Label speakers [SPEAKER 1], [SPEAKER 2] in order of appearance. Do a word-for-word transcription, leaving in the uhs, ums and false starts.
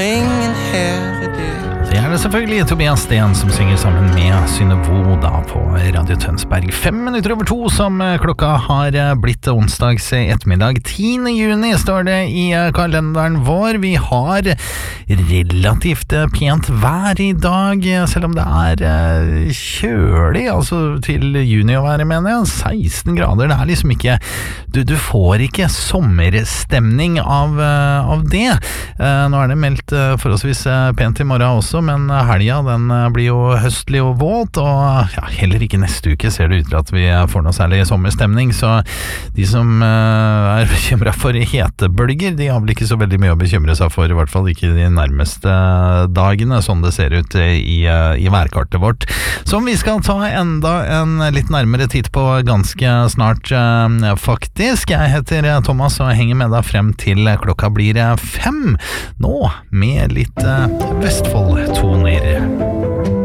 [SPEAKER 1] Ingen her er det.
[SPEAKER 2] Det er det selvfølgelig Tobias Sten som synger sammen med Synnøve da på Radio Tønsberg. Fem minutter over to som klokka har blitt onsdags ettermiddag. tiende juni står det i kalenderen vår. Vi har relativt pent vær i dag, selv om det er kjølig, altså til juni å være, mener jeg. seksten grader, det er liksom ikke, du, du får ikke sommerstemning av, av det. Nå er det meldt forholdsvis pent i morgen også, men helga den blir jo høstlig og våt, og ja, heller ikke neste uke ser det ut til at vi får noe særlig sommerstemning, så de som er bekymret for hetebølger, de har vel ikke så veldig mye å bekymre seg for, i hvert fall ikke de nærmeste dagene, sånn det ser ut i, i værkartet vårt, som vi skal ta enda en litt nærmere titt på ganske snart, faktisk. Jeg heter Thomas og henger med deg frem til klokka blir fem, nå med litt Vestfold-toner.